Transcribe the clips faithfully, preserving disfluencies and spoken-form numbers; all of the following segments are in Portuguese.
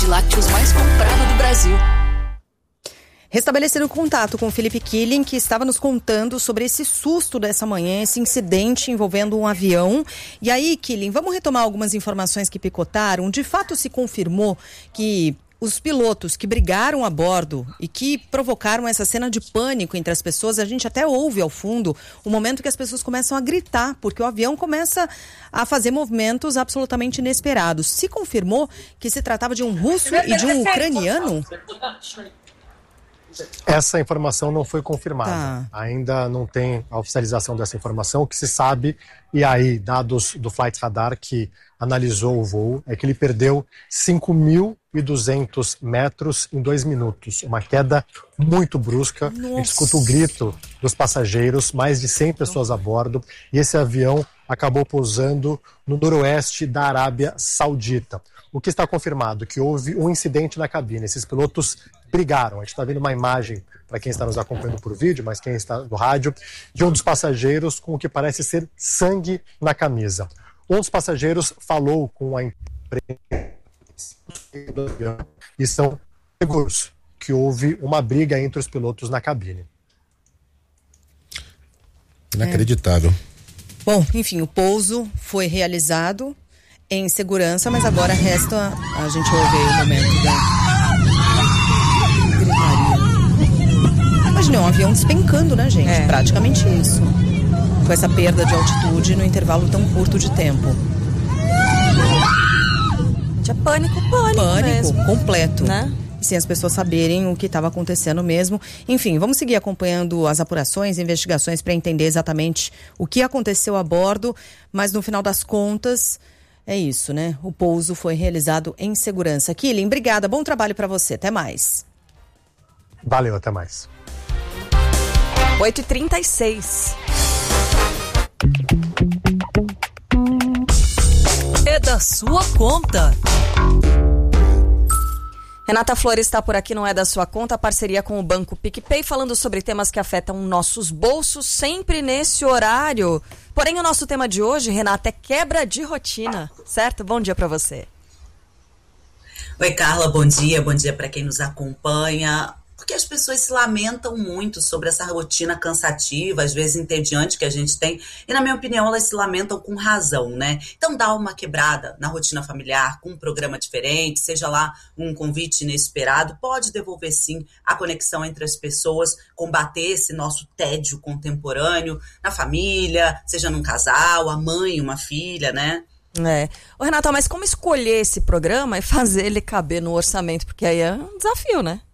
de lácteos mais comprada do Brasil. Restabeleceram contato com o Felipe Killing, que estava nos contando sobre esse susto dessa manhã, esse incidente envolvendo um avião. E aí, Killing, vamos retomar algumas informações que picotaram. De fato, se confirmou que os pilotos que brigaram a bordo e que provocaram essa cena de pânico entre as pessoas, a gente até ouve ao fundo o momento que as pessoas começam a gritar, porque o avião começa a fazer movimentos absolutamente inesperados. Se confirmou que se tratava de um russo e de um ucraniano? Essa informação não foi confirmada. Tá. Ainda não tem a oficialização dessa informação. O que se sabe, e aí dados do Flight Radar que analisou o voo, é que ele perdeu cinco mil e duzentos metros em dois minutos. Uma queda muito brusca. Nossa. A gente escuta o grito dos passageiros, mais de cem pessoas a bordo, e esse avião acabou pousando no noroeste da Arábia Saudita. O que está confirmado? Que houve um incidente na cabine. Esses pilotos brigaram. A gente está vendo uma imagem, para quem está nos acompanhando por vídeo, mas quem está no rádio, de um dos passageiros com o que parece ser sangue na camisa. Um dos passageiros falou com a imprensa e são seguros que houve uma briga entre os pilotos na cabine. Inacreditável. É. Bom, enfim, o pouso foi realizado em segurança, mas agora resta a gente ouvir o momento da gritaria. Imagina, um avião despencando, né, gente? É. Praticamente isso. Com essa perda de altitude no intervalo tão curto de tempo. Tinha pânico, pânico Pânico mesmo. completo, né? E sem as pessoas saberem o que estava acontecendo mesmo. Enfim, vamos seguir acompanhando as apurações, investigações para entender exatamente o que aconteceu a bordo, mas no final das contas, é isso, né? O pouso foi realizado em segurança. Killing, obrigada, bom trabalho para você, até mais. Valeu, até mais. oito e trinta e seis. É da sua conta. Renata Flores está por aqui, não é da sua conta, parceria com o Banco PicPay, falando sobre temas que afetam nossos bolsos, sempre nesse horário. Porém, o nosso tema de hoje, Renata, é quebra de rotina, certo? Bom dia para você. Oi, Carla, bom dia, bom dia para quem nos acompanha. Porque as pessoas se lamentam muito sobre essa rotina cansativa, às vezes entediante que a gente tem, e na minha opinião elas se lamentam com razão, né? Então dá uma quebrada na rotina familiar, com um programa diferente, seja lá um convite inesperado, pode devolver sim a conexão entre as pessoas, combater esse nosso tédio contemporâneo na família, seja num casal, a mãe, uma filha, né? É. Ô, Renata, mas como escolher esse programa e fazer ele caber no orçamento? Porque aí é um desafio, né?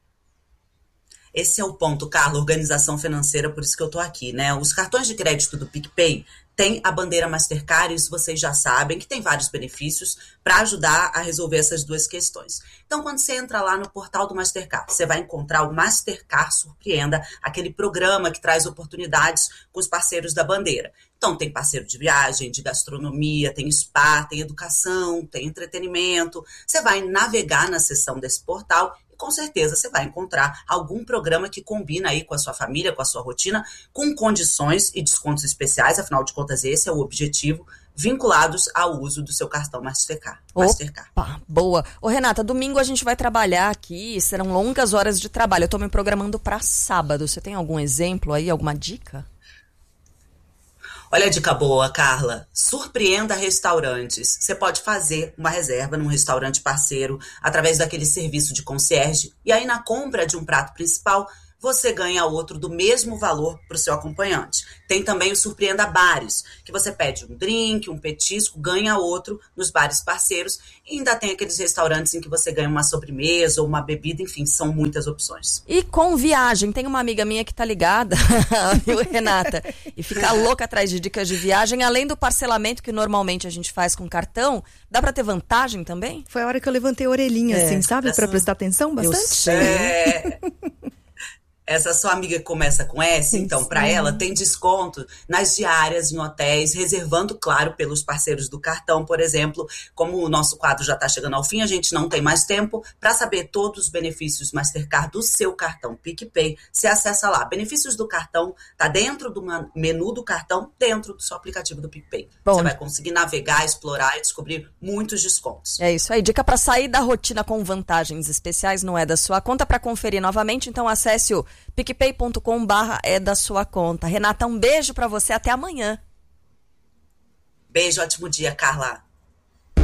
Esse é o ponto, Carla, organização financeira, por isso que eu tô aqui, né? Os cartões de crédito do PicPay têm a bandeira Mastercard, isso vocês já sabem, que tem vários benefícios para ajudar a resolver essas duas questões. Então, quando você entra lá no portal do Mastercard, você vai encontrar o Mastercard Surpreenda, aquele programa que traz oportunidades com os parceiros da bandeira. Então, tem parceiro de viagem, de gastronomia, tem spa, tem educação, tem entretenimento. Você vai navegar na seção desse portal e com certeza você vai encontrar algum programa que combina aí com a sua família, com a sua rotina, com condições e descontos especiais, afinal de contas esse é o objetivo, vinculados ao uso do seu cartão Mastercard. Mastercard. Opa, boa. Ô, Renata, domingo a gente vai trabalhar aqui, serão longas horas de trabalho. Eu tô me programando para sábado. Você tem algum exemplo aí, alguma dica? Olha a dica boa, Carla. Surpreenda restaurantes. Você pode fazer uma reserva num restaurante parceiro através daquele serviço de concierge e aí na compra de um prato principal você ganha outro do mesmo valor para o seu acompanhante. Tem também o Surpreenda Bares, que você pede um drink, um petisco, ganha outro nos bares parceiros e ainda tem aqueles restaurantes em que você ganha uma sobremesa ou uma bebida, enfim, são muitas opções. E com viagem, tem uma amiga minha que tá ligada, viu, Renata? E fica louca atrás de dicas de viagem, além do parcelamento que normalmente a gente faz com cartão, dá para ter vantagem também? Foi a hora que eu levantei a orelhinha, é. assim, sabe? Para prestar atenção bastante. É... Essa sua amiga que começa com S, então, para ela, tem desconto nas diárias em hotéis, reservando, claro, pelos parceiros do cartão, por exemplo. Como o nosso quadro já está chegando ao fim, a gente não tem mais tempo. Para saber todos os benefícios Mastercard do seu cartão PicPay, você acessa lá. Benefícios do cartão, tá dentro do menu do cartão, dentro do seu aplicativo do PicPay. Bom, você vai conseguir navegar, explorar e descobrir muitos descontos. É isso aí. Dica para sair da rotina com vantagens especiais não é da sua conta. Para conferir novamente, então acesse o picpay ponto com barra é da sua conta. Renata, um beijo pra você, até amanhã. Beijo, ótimo dia, Carla.